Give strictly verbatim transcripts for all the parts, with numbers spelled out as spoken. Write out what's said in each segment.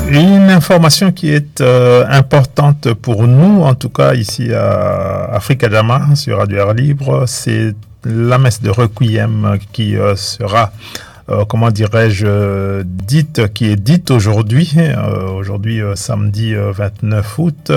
Une information qui est euh, importante pour nous, en tout cas ici à Africa Jama, sur Radio Air Libre, c'est la messe de Requiem qui euh, sera, euh, comment dirais-je, dite, qui est dite aujourd'hui, euh, aujourd'hui euh, samedi euh, vingt-neuf août,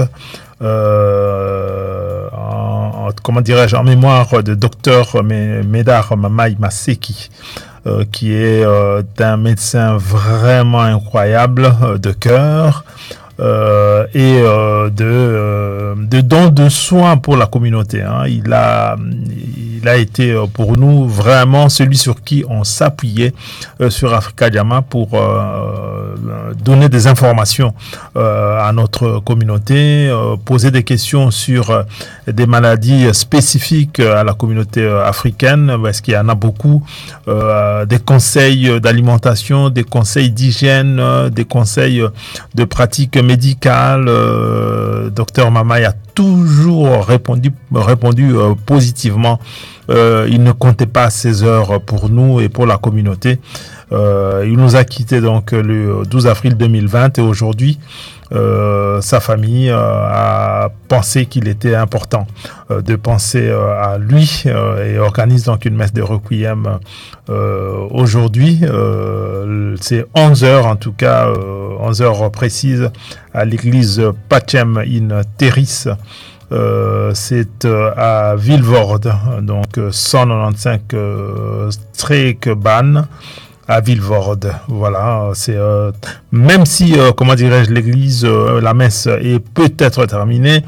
euh, en, en, comment dirais-je, en mémoire de docteur Médard Mamaï Maseki. Euh, qui est euh, un médecin vraiment incroyable euh, de cœur euh, et euh, de, euh, de don de soins pour la communauté. Hein. Il a, il a été euh, pour nous vraiment celui sur qui on s'appuyait euh, sur Africa Jama pour euh, donner des informations euh, à notre communauté, euh, poser des questions sur euh, des maladies spécifiques à la communauté euh, africaine, parce qu'il y en a beaucoup, euh, des conseils d'alimentation, des conseils d'hygiène, euh, des conseils de pratiques médicales. Euh, docteur Mamaï a toujours répondu, répondu euh, positivement. Euh, il ne comptait pas ses heures pour nous et pour la communauté. Euh, il nous a quittés donc le douze avril deux mille vingt et aujourd'hui, euh, sa famille euh, a pensé qu'il était important euh, de penser euh, à lui euh, et organise donc une messe de requiem euh, aujourd'hui. Euh, c'est onze heures en tout cas, euh, onze heures précises à l'église Pachem in Terris. Euh, c'est euh, à Vilvoorde, donc euh, cent quatre-vingt-quinze euh, Streekbaan à Vilvoorde. Voilà, c'est euh, même si euh, comment dirais-je, l'église, euh, la messe est peut-être terminée,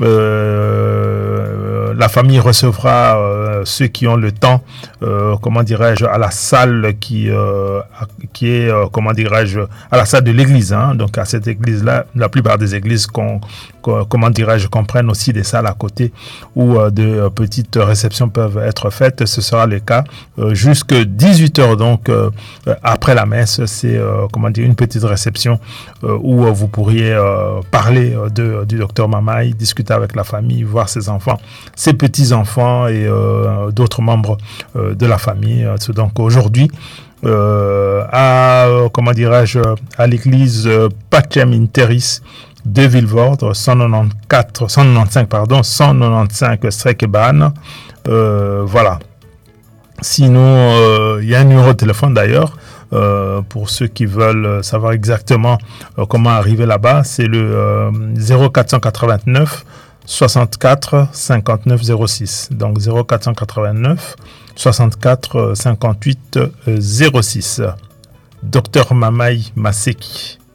euh, la famille recevra euh, ceux qui ont le temps, euh, comment dirais-je, à la salle qui euh, qui est euh, comment dirais-je, à la salle de l'église. Hein, donc à cette église-là, la plupart des églises qu'on comment dirais-je, comprennent aussi des salles à côté où euh, de euh, petites réceptions peuvent être faites. Ce sera le cas euh, jusqu'à dix-huit heures, donc euh, après la messe, c'est euh, comment dire, une petite réception euh, où euh, vous pourriez euh, parler de, du docteur Mamaï, discuter avec la famille, voir ses enfants, ses petits-enfants et euh, d'autres membres euh, de la famille. Donc aujourd'hui, euh, à, comment dirais-je, à l'église euh, Pachem in Terris de Vilvoorde, cent quatre-vingt-quatorze, cent quatre-vingt-quinze, pardon, cent quatre-vingt-quinze Streekbaan. Euh, voilà. Sinon, il euh, y a un numéro de téléphone d'ailleurs, euh, pour ceux qui veulent savoir exactement euh, comment arriver là-bas. C'est le euh, zéro quatre cent quatre-vingt-neuf soixante-quatre cinquante-neuf zéro six. Donc zéro quatre cent quatre-vingt-neuf soixante-quatre cinquante-huit zéro six. Docteur Mamaï Maseki.